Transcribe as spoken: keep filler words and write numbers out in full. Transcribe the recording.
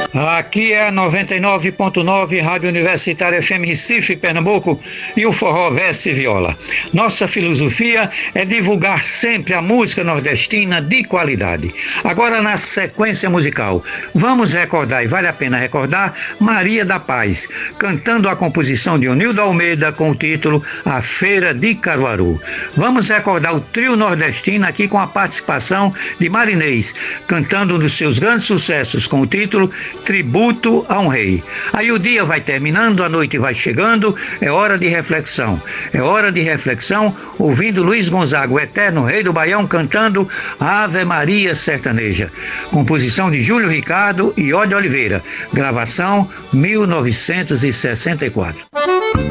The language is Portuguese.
Aqui é a noventa e nove ponto nove Rádio Universitária F M Recife, Pernambuco, e o Forró Verso e Viola. Nossa filosofia é divulgar sempre a música nordestina de qualidade. Agora, na sequência musical, vamos recordar, e vale a pena recordar, Maria da Paz, cantando a composição de Onildo Almeida com o título A Feira de Caruaru. Vamos recordar o trio nordestino aqui com a participação de Marinês, cantando um dos seus grandes sucessos com o título Tributo a um Rei. Aí o dia vai terminando, a noite vai chegando, é hora de reflexão. É hora de reflexão, ouvindo Luiz Gonzaga, o eterno rei do Baião, cantando Ave Maria Sertaneja. Composição de Júlio Ricardo e Ó de Oliveira. Gravação mil novecentos e sessenta e quatro.